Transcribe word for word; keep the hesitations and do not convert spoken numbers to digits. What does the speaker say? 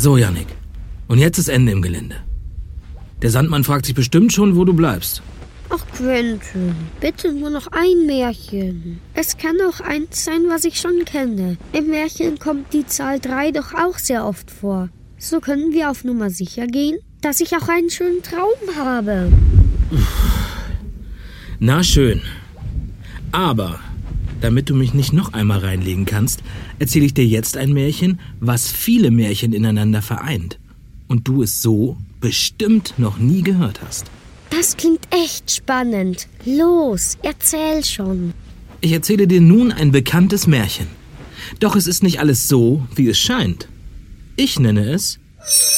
So, Jannik. Und jetzt ist Ende im Gelände. Der Sandmann fragt sich bestimmt schon, wo du bleibst. Ach, Quentin, bitte nur noch ein Märchen. Es kann auch eins sein, was ich schon kenne. Im Märchen kommt die Zahl drei doch auch sehr oft vor. So können wir auf Nummer sicher gehen, dass ich auch einen schönen Traum habe. Na schön. Aber, damit du mich nicht noch einmal reinlegen kannst, erzähle ich dir jetzt ein Märchen, was viele Märchen ineinander vereint. Und du es so bestimmt noch nie gehört hast. Das klingt echt spannend. Los, erzähl schon. Ich erzähle dir nun ein bekanntes Märchen. Doch es ist nicht alles so, wie es scheint. Ich nenne es